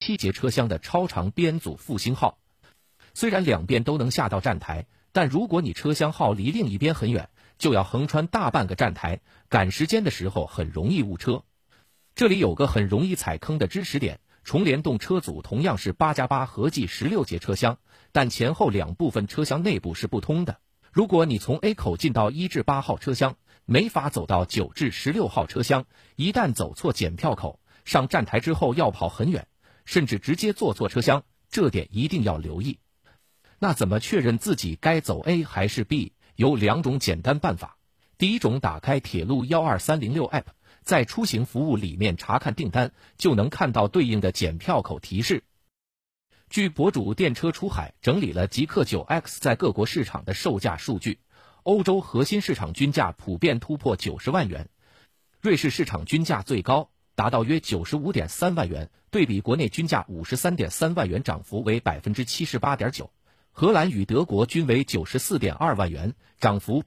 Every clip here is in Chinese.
7节车厢的超长编组复兴号。虽然两边都能下到站台，但如果你车厢号离另一边很远，就要横穿大半个站台，赶时间的时候很容易误车。这里有个很容易踩坑的支持点，重联动车组同样是8+8合计16节车厢，但前后两部分车厢内部是不通的。如果你从 A 口进到1至8号车厢，没法走到9至16号车厢，一旦走错检票口，上站台之后要跑很远，甚至直接坐错车厢，这点一定要留意。那怎么确认自己该走 A 还是 B？ 有2种简单办法。第一种，打开铁路12306 App， 在出行服务里面查看订单，就能看到对应的检票口提示。据博主电车出海整理了极客 9X 在各国市场的售价数据，欧洲核心市场均价普遍突破90万元，瑞士市场均价最高，达到约 95.3 万元，对比国内均价 53.3 万元，涨幅为 78.9%。荷兰与德国均为 94.2 万元，涨幅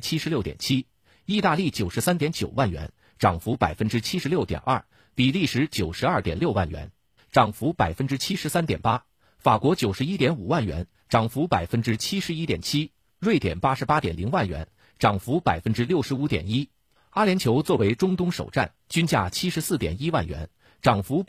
76.7%， 意大利 93.9 万元，涨幅 76.2%， 比利时 92.6 万元，涨幅 73.8%， 法国 91.5 万元，涨幅 71.7%， 瑞典 88.0 万元，涨幅 65.1%。 阿联酋作为中东首站，均价 74.1 万元，涨幅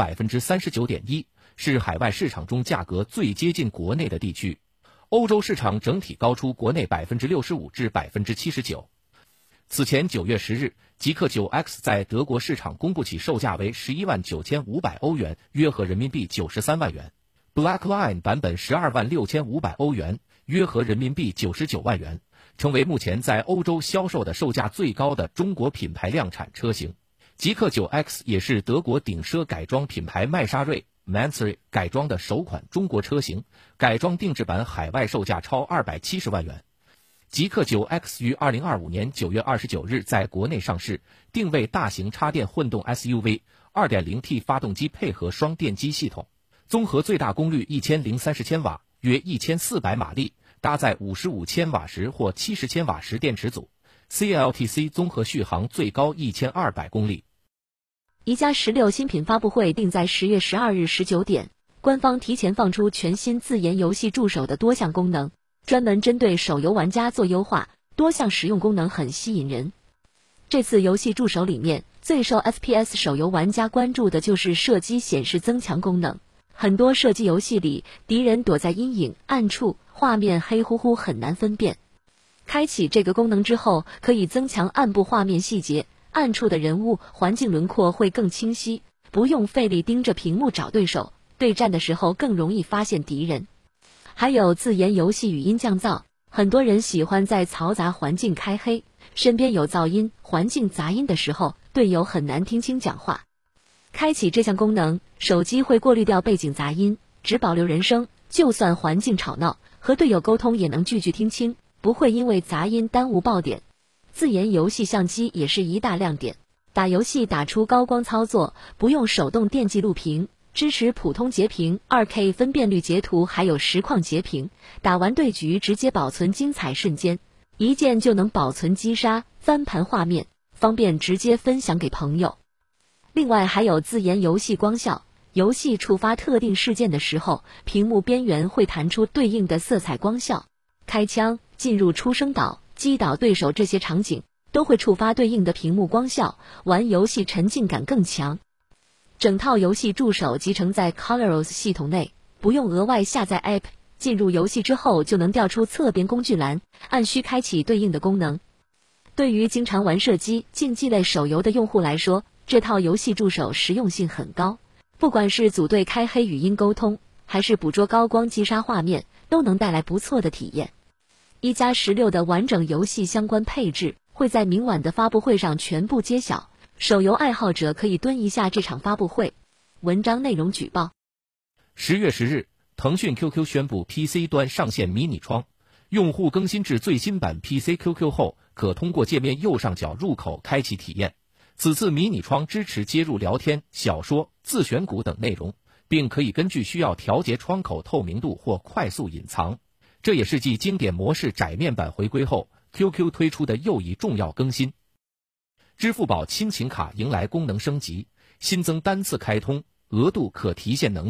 39.1%， 是海外市场中价格最接近国内的地区。欧洲市场整体高出国内 65% 至 79%。 此前9月10日，极客 9X 在德国市场公布起售价为119500欧元，约合人民币93万元。Black Line 版本126500欧元，约合人民币99万元，成为目前在欧洲销售的售价最高的中国品牌量产车型。极客 9X 也是德国顶奢改装品牌迈莎瑞 Mansory 改装的首款中国车型，改装定制版海外售价超270万元。极客 9X 于2025年9月29日在国内上市，定位大型插电混动 SUV， 2.0T 发动机配合双电机系统，综合最大功率1030千瓦，约1400马力，搭载55千瓦时或70千瓦时电池组， CLTC 综合续航最高1200公里。 宜家16新品发布会定在10月12日19点，官方提前放出全新自研游戏助手的多项功能，专门针对手游玩家做优化，多项实用功能很吸引人。这次游戏助手里面，最受 FPS 手游玩家关注的就是射击显示增强功能。很多射击游戏里，敌人躲在阴影、暗处，画面黑乎乎，很难分辨。开启这个功能之后，可以增强暗部画面细节，暗处的人物、环境轮廓会更清晰，不用费力盯着屏幕找对手，对战的时候更容易发现敌人。还有自研游戏语音降噪，很多人喜欢在嘈杂环境开黑，身边有噪音、环境杂音的时候，队友很难听清讲话。开启这项功能，手机会过滤掉背景杂音，只保留人声，就算环境吵闹，和队友沟通也能句句听清，不会因为杂音耽误爆点。自研游戏相机也是一大亮点，打游戏打出高光操作，不用手动电记录屏，支持普通截屏、2K 分辨率截图，还有实况截屏，打完对局直接保存精彩瞬间，一键就能保存击杀、翻盘画面，方便直接分享给朋友。另外还有自研游戏光效，游戏触发特定事件的时候，屏幕边缘会弹出对应的色彩光效，开枪、进入出生岛、击倒对手这些场景都会触发对应的屏幕光效，玩游戏沉浸感更强。整套游戏助手集成在 ColorOS 系统内，不用额外下载 App， 进入游戏之后就能调出侧边工具栏，按需开启对应的功能。对于经常玩射击、竞技类手游的用户来说，这套游戏助手实用性很高，不管是组队开黑语音沟通，还是捕捉高光击杀画面，都能带来不错的体验。一加16的完整游戏相关配置会在明晚的发布会上全部揭晓，手游爱好者可以蹲一下这场发布会。文章内容举报。 10月10日，腾讯 QQ 宣布 PC 端上线迷你窗，用户更新至最新版 PC QQ 后，可通过界面右上角入口开启体验。此次迷你窗支持接入聊天、小说、自选股等内容，并可以根据需要调节窗口透明度或快速隐藏。这也是继经典模式窄面板回归后 ，QQ 推出的又一重要更新。支付宝亲情卡迎来功能升级，新增单次开通、额度可提现能力，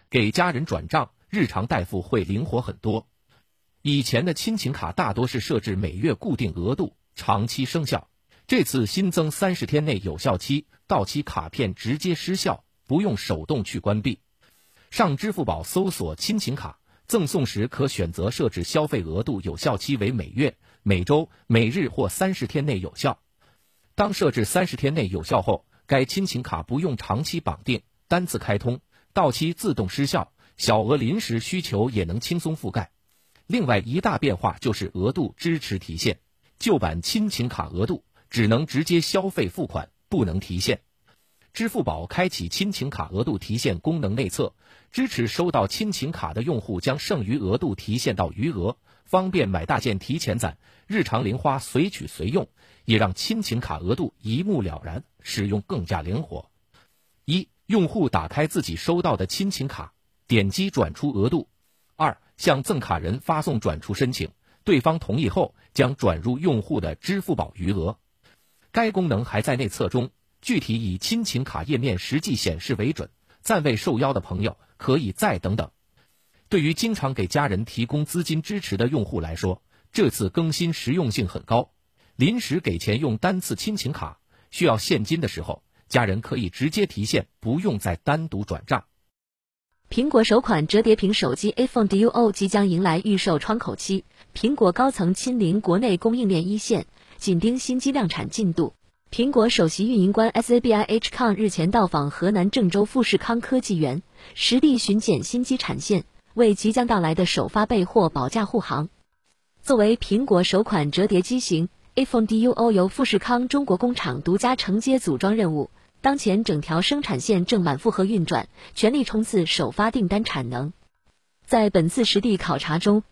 给家人转账，日常代付会灵活很多。以前的亲情卡大多是设置每月固定额度，长期生效。这次新增30天内有效期，到期卡片直接失效，不用手动去关闭。上支付宝搜索亲情卡，赠送时可选择设置消费额度，有效期为每月、每周、每日或30天内有效。当设置30天内有效后，该亲情卡不用长期绑定，单次开通，到期自动失效，小额临时需求也能轻松覆盖。另外一大变化就是额度支持提现，旧版亲情卡额度只能直接消费付款，不能提现。支付宝开启亲情卡额度提现功能内测，支持收到亲情卡的用户将剩余额度提现到余额，方便买大件提前攒，日常零花随取随用，也让亲情卡额度一目了然，使用更加灵活。1. 用户打开自己收到的亲情卡，点击转出额度。2. 向赠卡人发送转出申请，对方同意后将转入用户的支付宝余额。该功能还在内测中，具体以亲情卡页面实际显示为准，暂未受邀的朋友可以再等等。对于经常给家人提供资金支持的用户来说，这次更新实用性很高。临时给钱用单次亲情卡，需要现金的时候，家人可以直接提现，不用再单独转账。 苹果首款折叠屏手机 iPhone Duo 即将迎来预售窗口期，苹果高层亲临国内供应链一线，紧盯新机量产进度。苹果首席运营官 SABIH 日前到访河南郑州富士康科技园，实地巡检新机产线，为即将到来的首发备货保驾护航。作为苹果首款折叠机型， iPhone Duo 由富士康中国工厂独家承接组装任务，当前整条生产线正满负荷运转，全力冲刺首发订单产能。在本次实地考察中，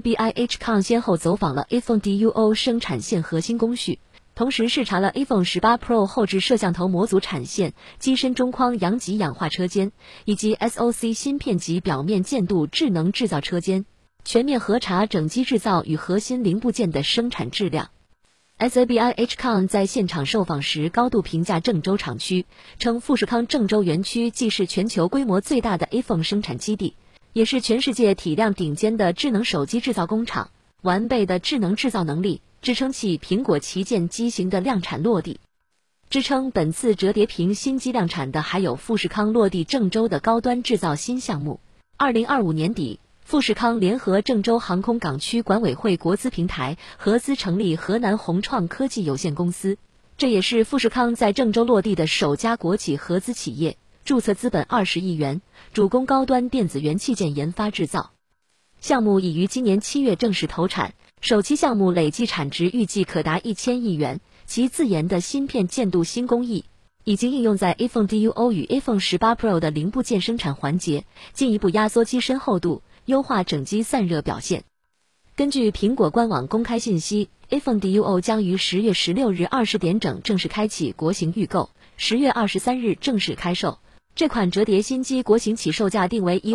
SABIH 先后走访了 iPhone Duo 生产线核心工序，同时视察了 iPhone 18 Pro 后置摄像头模组产线、机身中框阳极氧化车间以及 SoC 芯片级表面建度智能制造车间，全面核查整机制造与核心零部件的生产质量。SABIH 在现场受访时高度评价郑州厂区，称富士康郑州园区既是全球规模最大的 iPhone 生产基地，也是全世界体量顶尖的智能手机制造工厂，完备的智能制造能力支撑起苹果旗舰机型的量产落地。支撑本次折叠屏新机量产的还有富士康落地郑州的高端制造新项目。2025年底，富士康联合郑州航空港区管委会国资平台合资成立河南宏创科技有限公司，这也是富士康在郑州落地的首家国企合资企业，注册资本20亿元，主攻高端电子元器件研发制造。项目已于今年7月正式投产，首期项目累计产值预计可达1000亿元，其自研的芯片建度新工艺已经应用在 iPhone Duo 与 iPhone 18 Pro 的零部件生产环节，进一步压缩机身厚度，优化整机散热表现。根据苹果官网公开信息， iPhone Duo 将于10月16日20点整正式开启国行预购，10月23日正式开售。这款折叠新机国行起售价定为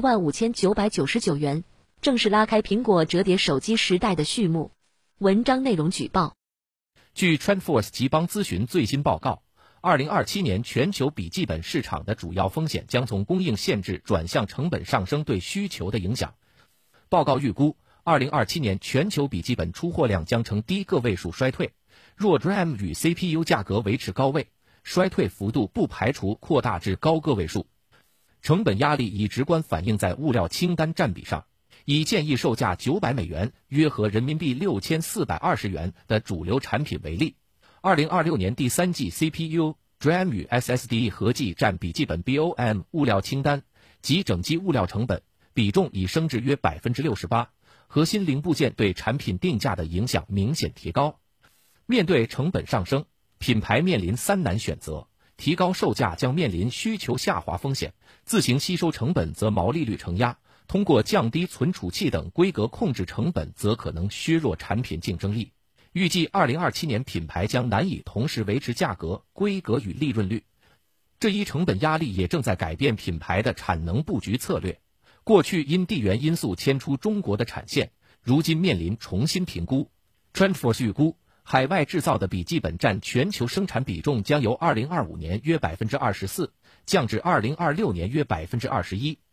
15999元，正式拉开苹果折叠手机时代的序幕。文章内容举报。 据 TrendForce 集邦咨询最新报告，2027年全球笔记本市场的主要风险将从供应限制转向成本上升对需求的影响。报告预估，2027年全球笔记本出货量将呈低个位数衰退，若 RAM 与 CPU 价格维持高位，衰退幅度不排除扩大至高个位数。成本压力已直观反映在物料清单占比上。以建议售价900美元，约合人民币6420元的主流产品为例，2026年第三季 CPU、RAM 与 SSD 合计占笔记本 BOM 物料清单及整机物料成本比重已升至约 68%， 核心零部件对产品定价的影响明显提高。面对成本上升，品牌面临3难选择：提高售价将面临需求下滑风险，自行吸收成本则毛利率承压，通过降低存储器等规格控制成本则可能削弱产品竞争力。预计2027年品牌将难以同时维持价格、规格与利润率。这一成本压力也正在改变品牌的产能布局策略。过去因地缘因素迁出中国的产线，如今面临重新评估。TrendForce 预估，海外制造的笔记本占全球生产比重将由2025年约 24%， 降至2026年约 21%。